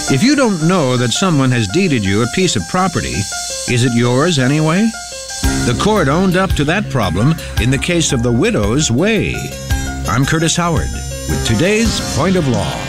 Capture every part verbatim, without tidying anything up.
If you don't know that someone has deeded you a piece of property, is it yours anyway? The court owned up to that problem in the case of the Widow's Way. I'm Curtis Howard with today's Point of Law.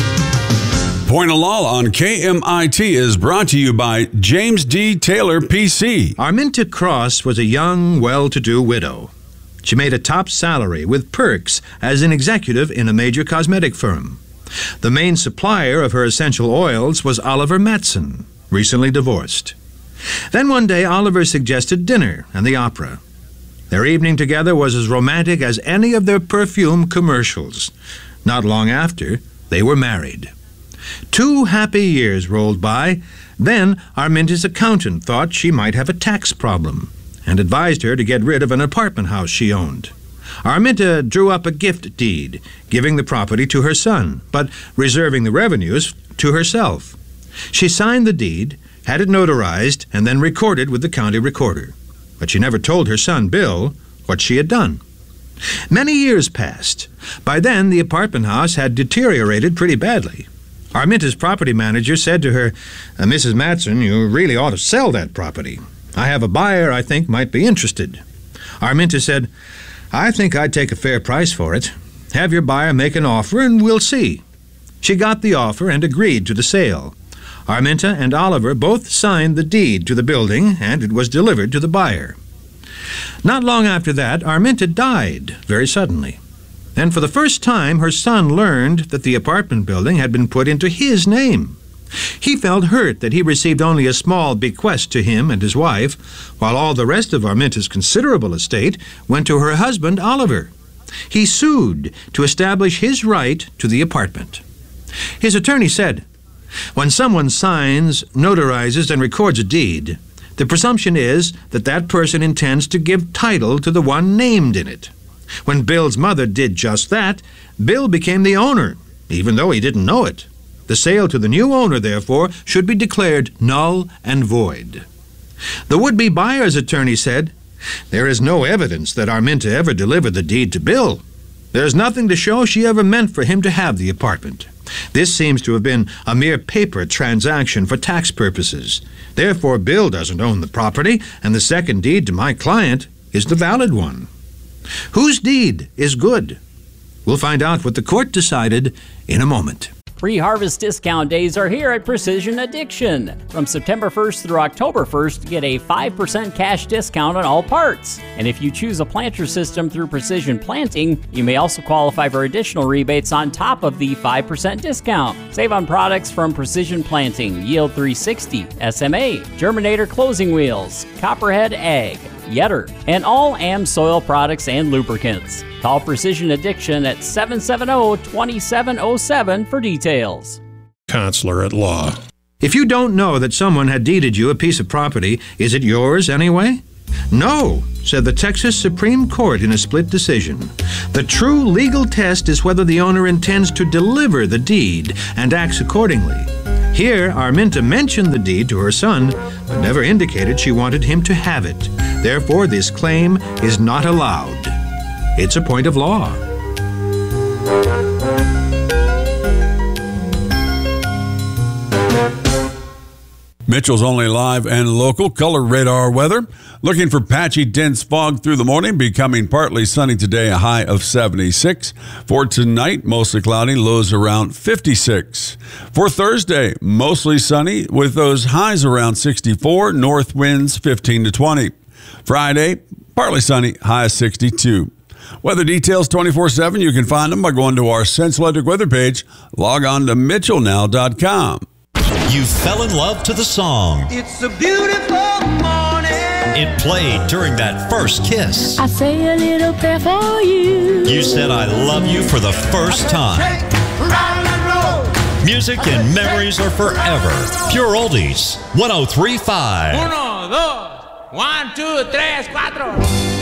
Point of Law on K M I T is brought to you by James D. Taylor, P C. Arminta Cross was a young, well-to-do widow. She made a top salary with perks as an executive in a major cosmetic firm. The main supplier of her essential oils was Oliver Matson, recently divorced. Then one day, Oliver suggested dinner and the opera. Their evening together was as romantic as any of their perfume commercials. Not long after, they were married. Two happy years rolled by. Then Arminta's accountant thought she might have a tax problem and advised her to get rid of an apartment house she owned. Arminta drew up a gift deed, giving the property to her son, but reserving the revenues to herself. She signed the deed, had it notarized, and then recorded with the county recorder. But she never told her son, Bill, what she had done. Many years passed. By then, the apartment house had deteriorated pretty badly. Arminta's property manager said to her, Missus Matson, you really ought to sell that property. I have a buyer I think might be interested. Arminta said, I think I'd take a fair price for it. Have your buyer make an offer and we'll see. She got the offer and agreed to the sale. Arminta and Oliver both signed the deed to the building and it was delivered to the buyer. Not long after that, Arminta died very suddenly. Then for the first time, her son learned that the apartment building had been put into his name. He felt hurt that he received only a small bequest to him and his wife, while all the rest of Arminta's considerable estate went to her husband, Oliver. He sued to establish his right to the apartment. His attorney said, when someone signs, notarizes, and records a deed, the presumption is that that person intends to give title to the one named in it. When Bill's mother did just that, Bill became the owner, even though he didn't know it. The sale to the new owner, therefore, should be declared null and void. The would-be buyer's attorney said, there is no evidence that Arminta ever delivered the deed to Bill. There is nothing to show she ever meant for him to have the apartment. This seems to have been a mere paper transaction for tax purposes. Therefore, Bill doesn't own the property, and the second deed to my client is the valid one. Whose deed is good? We'll find out what the court decided in a moment. Pre-harvest discount days are here at Precision Addiction. From September first through October first, get a five percent cash discount on all parts. And if you choose a planter system through Precision Planting, you may also qualify for additional rebates on top of the five percent discount. Save on products from Precision Planting, Yield three sixty, S M A, Germinator Closing Wheels, Copperhead Ag, Yetter, and all AmSoil products and lubricants. Call Precision Addiction at seven seven zero, two seven zero seven for details. Counselor at Law. If you don't know that someone had deeded you a piece of property, is it yours anyway? No, said the Texas Supreme Court in a split decision. The true legal test is whether the owner intends to deliver the deed and acts accordingly. Here, Arminta mentioned the deed to her son, but never indicated she wanted him to have it. Therefore, this claim is not allowed. It's a point of law. Mitchell's Only Live and Local Color Radar weather. Looking for patchy, dense fog through the morning, becoming partly sunny today, a high of seventy-six. For tonight, mostly cloudy, lows around fifty-six. For Thursday, mostly sunny with those highs around sixty-four, north winds fifteen to twenty. Friday, partly sunny, high of sixty-two. Weather details twenty-four seven. You can find them by going to our Central Electric weather page. Log on to mitchell now dot com. You fell in love to the song. It's a beautiful morning. It played during that first kiss. I say a little prayer for you. You said I love you for the first time. Music and memories are forever. Pure Oldies, one oh three point five. Uno, dos, one, two, tres, cuatro.